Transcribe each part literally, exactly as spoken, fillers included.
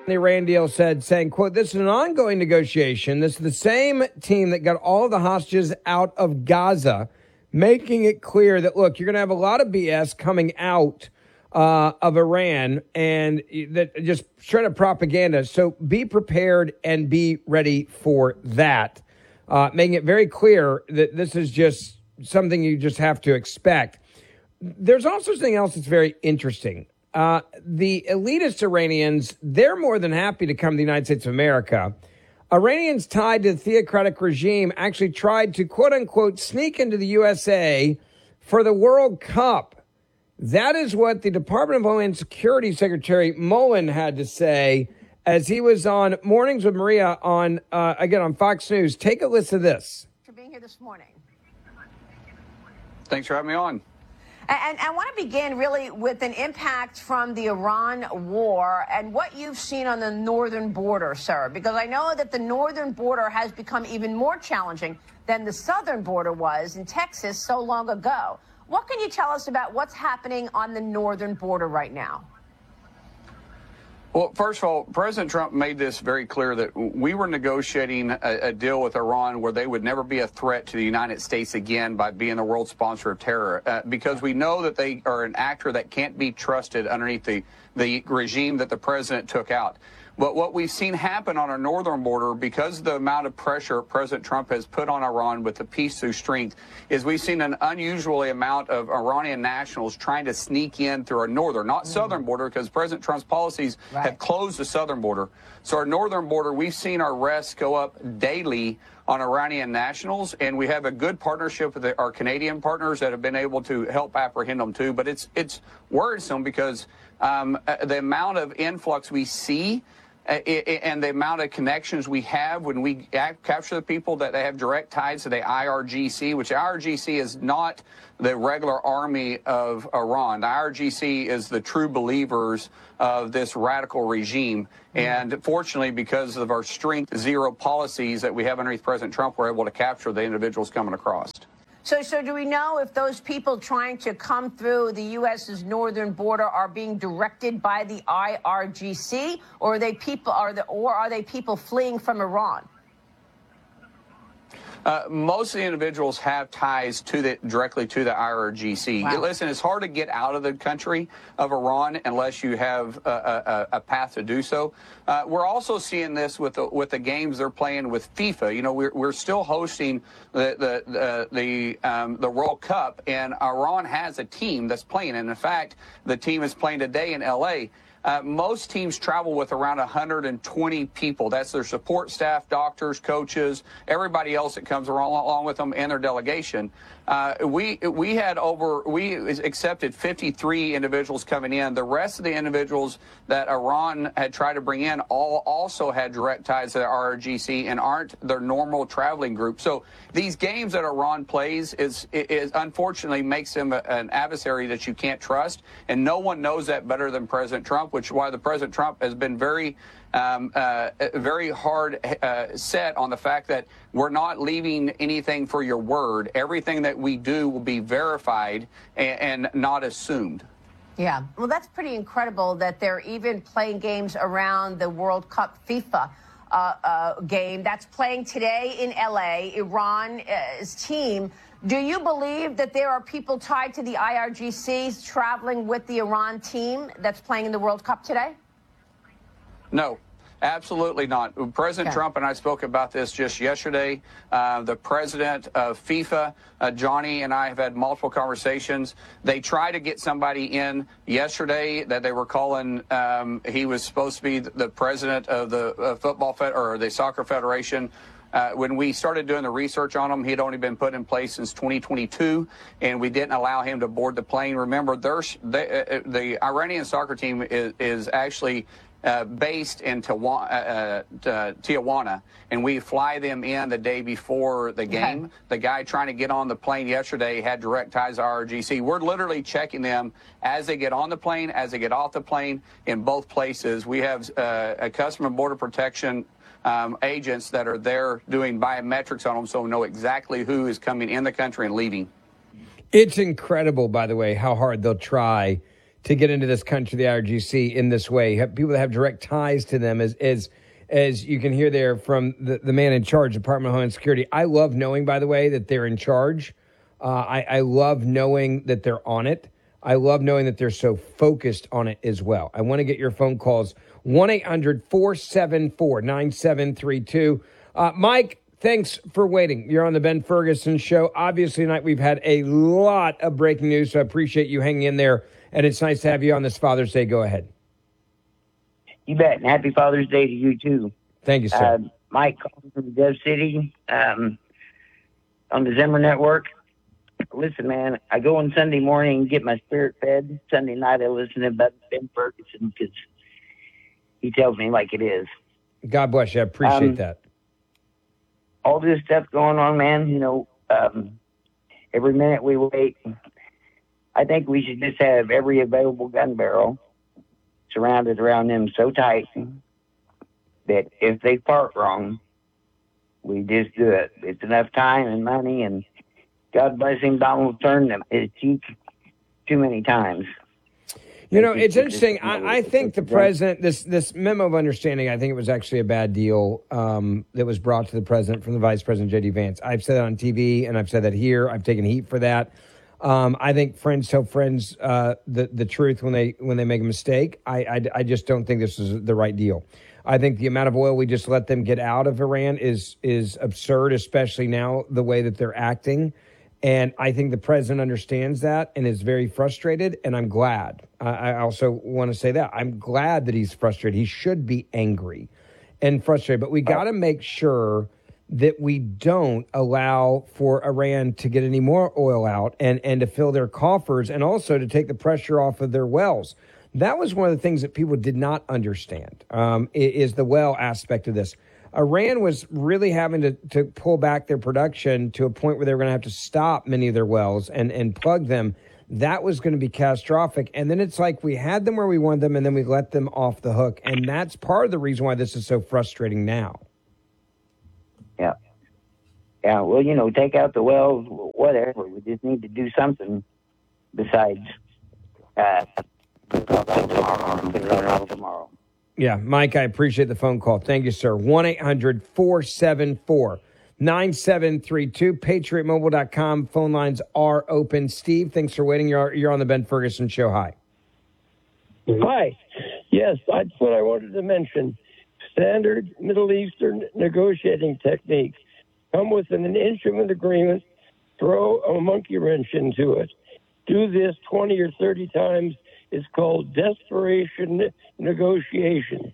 The Iran deal said, saying, quote, this is an ongoing negotiation. This is the same team that got all of the hostages out of Gaza, making it clear that, look, you're going to have a lot of B S coming out uh, of Iran and that just straight up propaganda. So be prepared and be ready for that, uh, making it very clear that this is just something you just have to expect. There's also something else that's very interesting. Uh, the elitist Iranians, they're more than happy to come to the United States of America. Iranians tied to the theocratic regime actually tried to, quote unquote, sneak into the U S A for the World Cup. That is what the Department of Homeland Security Secretary Mullen had to say as he was on Mornings with Maria on, uh, again, on Fox News. Take a listen to this. For being here this morning. Thanks for having me on. And I want to begin really with an impact from the Iran war and what you've seen on the northern border, sir, because I know that the northern border has become even more challenging than the southern border was in Texas so long ago. What can you tell us about what's happening on the northern border right now? Well, first of all, President Trump made this very clear that we were negotiating a, a deal with Iran where they would never be a threat to the United States again by being the world sponsor of terror, uh, because we know that they are an actor that can't be trusted underneath the, the regime that the president took out. But what we've seen happen on our northern border, because of the amount of pressure President Trump has put on Iran with the peace through strength, is we've seen an unusually amount of Iranian nationals trying to sneak in through our northern, not mm. southern border, because President Trump's policies right. have closed the southern border. So our northern border, we've seen our arrests go up daily on Iranian nationals, and we have a good partnership with the, our Canadian partners that have been able to help apprehend them too. But it's it's worrisome because um, the amount of influx we see and the amount of connections we have when we capture the people that they have direct ties to the I R G C, which the I R G C is not the regular army of Iran. The I R G C is the true believers of this radical regime. And fortunately, because of our strength zero policies that we have underneath President Trump, we're able to capture the individuals coming across. So, so do we know if those people trying to come through the U S's northern border are being directed by the I R G C, or are they people are the or are they people fleeing from Iran? Uh, most of the individuals have ties to the directly to the I R G C. Wow. Listen, it's hard to get out of the country of Iran unless you have a, a, a path to do so. Uh, we're also seeing this with the, with the games they're playing with FIFA. You know, we're we're still hosting the the the the, um, the World Cup, and Iran has a team that's playing. And in fact, the team is playing today in L A. Uh, most teams travel with around one hundred twenty people. That's their support staff, doctors, coaches, everybody else that comes along, along with them and their delegation. Uh, we we had over, we accepted fifty-three individuals coming in. The rest of the individuals that Iran had tried to bring in all also had direct ties to the I R G C and aren't their normal traveling group. So these games that Iran plays is, is unfortunately makes them a, an adversary that you can't trust. And no one knows that better than President Trump, which is why the President Trump has been very Um, uh, very hard uh, set on the fact that we're not leaving anything for your word. Everything that we do will be verified and, and not assumed. Yeah, well, that's pretty incredible that they're even playing games around the World Cup FIFA uh, uh, game that's playing today in L A. Iran's team. Do you believe that there are people tied to the I R G C traveling with the Iran team that's playing in the World Cup today? No, absolutely not. President okay. Trump and I spoke about this just yesterday. Uh, the president of FIFA, uh, Johnny, and I have had multiple conversations. They tried to get somebody in yesterday that they were calling. Um, he was supposed to be the president of the uh, football fed or the soccer federation. Uh, when we started doing the research on him, he had only been put in place since twenty twenty-two, and we didn't allow him to board the plane. Remember, there's, they, uh, the Iranian soccer team is, is actually Uh, based in Tijuana, uh, uh, Tijuana, and we fly them in the day before the game. Okay. The guy trying to get on the plane yesterday had direct ties to I R G C. We're literally checking them as they get on the plane, as they get off the plane in both places. We have uh, a Customs and Border Protection um, agents that are there doing biometrics on them, so we know exactly who is coming in the country and leaving. It's incredible, by the way, how hard they'll try to get into this country, the I R G C, in this way. Have people that have direct ties to them, as as, as you can hear there from the, the man in charge, Department of Homeland Security. I love knowing, by the way, that they're in charge. Uh, I, I love knowing that they're on it. I love knowing that they're so focused on it as well. I want to get your phone calls, one eight hundred four seven four nine seven three two. Uh, Mike, thanks for waiting. You're on the Ben Ferguson Show. Obviously, tonight we've had a lot of breaking news, so I appreciate you hanging in there, and it's nice to have you on this Father's Day. Go ahead. You bet, and happy Father's Day to you, too. Thank you, sir. Uh, Mike from Dev City um, on the Zimmer Network. Listen, man, I go on Sunday morning and get my spirit fed. Sunday night I listen to Ben Ferguson because he tells me like it is. God bless you. I appreciate um, that. All this stuff going on, man, you know, um, every minute we wait, I think we should just have every available gun barrel surrounded around them so tight that if they part wrong, we just do it. It's enough time and money, and God bless him, Donald turned his cheek too many times. You know, it's interesting. I, I think the president, this this memo of understanding, I think it was actually a bad deal um, that was brought to the president from the vice president, J D Vance. I've said that on T V, and I've said that here. I've taken heat for that. Um, I think friends tell friends uh, the the truth when they when they make a mistake. I, I, I just don't think this is the right deal. I think the amount of oil we just let them get out of Iran is is absurd, especially now the way that they're acting. And I think the president understands that and is very frustrated, and I'm glad. I, I also want to say that. I'm glad that he's frustrated. He should be angry and frustrated, but we got to make sure that we don't allow for Iran to get any more oil out and, and to fill their coffers, and also to take the pressure off of their wells. That was one of the things that people did not understand, um, is the well aspect of this. Iran was really having to, to pull back their production to a point where they were going to have to stop many of their wells and, and plug them. That was going to be catastrophic. And then it's like we had them where we wanted them, and then we let them off the hook. And that's part of the reason why this is so frustrating now. Yeah. Yeah, well, you know, take out the wells, whatever. We just need to do something besides uh, put it off tomorrow. Put it off tomorrow. Yeah, Mike, I appreciate the phone call. Thank you, sir. one eight hundred four seven four nine seven three two. Patriot Mobile dot com. Phone lines are open. Steve, thanks for waiting. You're, you're on the Ben Ferguson Show. Hi. Hi. Yes, that's what I wanted to mention. Standard Middle Eastern negotiating techniques come with an inch of an agreement, throw a monkey wrench into it. Do this twenty or thirty times. It's called desperation negotiation.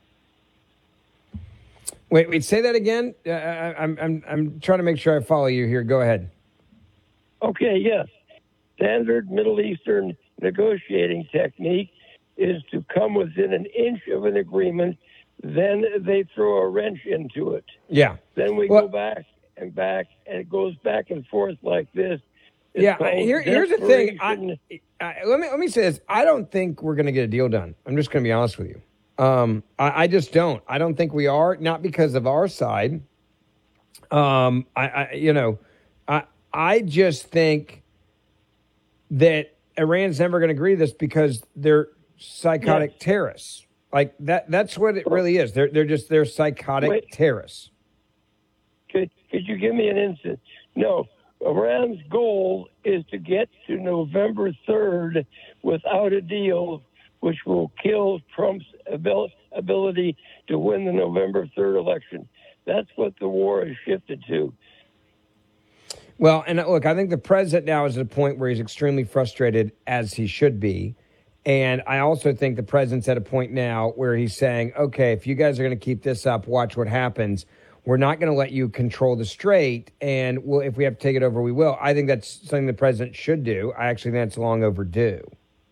Wait, wait, say that again. Uh, I, I'm, I'm, I'm trying to make sure I follow you here. Go ahead. Okay, yes. Standard Middle Eastern negotiating technique is to come within an inch of an agreement, then they throw a wrench into it. Yeah. Then we well, go back and back, and it goes back and forth like this. It's yeah, here, here's the thing. I, I, let me let me say this. I don't think we're going to get a deal done. I'm just going to be honest with you. Um, I, I just don't. I don't think we are. Not because of our side. Um, I, I you know, I I just think that Iran's never going to agree to this because they're psychotic yes. terrorists. Like that. That's what it really is. They're they're just they're psychotic Wait. terrorists. Could could you give me an instance? No. Iran's goal is to get to November third without a deal, which will kill Trump's abil- ability to win the November third election. That's what the war has shifted to. Well, and look, I think the president now is at a point where he's extremely frustrated, as he should be. And I also think the president's at a point now where he's saying, okay, if you guys are going to keep this up, watch what happens. We're not going to let you control the strait, and we'll, if we have to take it over, we will. I think that's something the president should do. I actually think that's long overdue.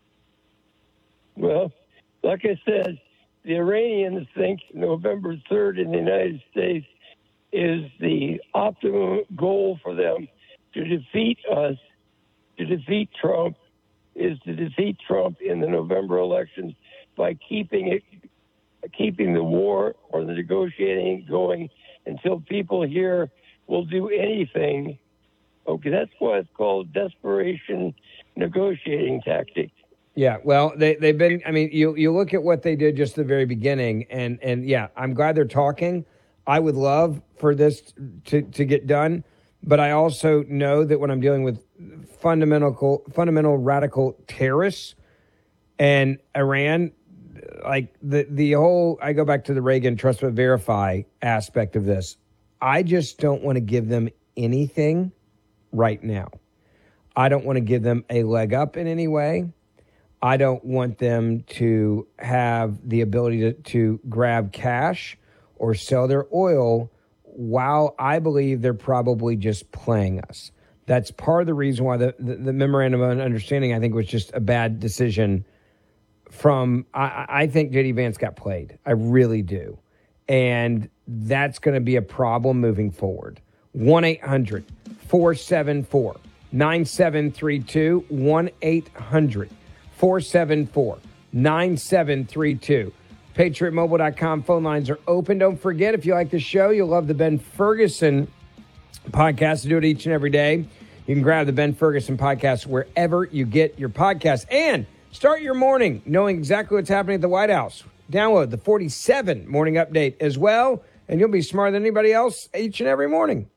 Well, like I said, the Iranians think November third in the United States is the optimum goal for them to defeat us, to defeat Trump, is to defeat Trump in the November elections by keeping it, keeping the war or the negotiating going until people here will do anything. Okay, that's why it's called desperation negotiating tactic. Yeah, well, they, they've been, I mean, you you look at what they did just at the very beginning, and, and yeah, I'm glad they're talking. I would love for this to, to get done, but I also know that when I'm dealing with fundamental, fundamental radical terrorists and Iran, like the, the whole, I go back to the Reagan trust but verify aspect of this. I just don't want to give them anything right now. I don't want to give them a leg up in any way. I don't want them to have the ability to, to grab cash or sell their oil while I believe they're probably just playing us. That's part of the reason why the, the, the memorandum of understanding, I think, was just a bad decision from, I, I think J D Vance got played. I really do. And that's going to be a problem moving forward. one eight hundred four seven four nine seven three two, one eight hundred four seven four nine seven three two. Patriot Mobile dot com phone lines are open. Don't forget, if you like the show, you'll love the Ben Ferguson podcast. I do it each and every day. You can grab the Ben Ferguson podcast wherever you get your podcast. And start your morning knowing exactly what's happening at the White House. Download the forty-seven Morning Update as well, and you'll be smarter than anybody else each and every morning.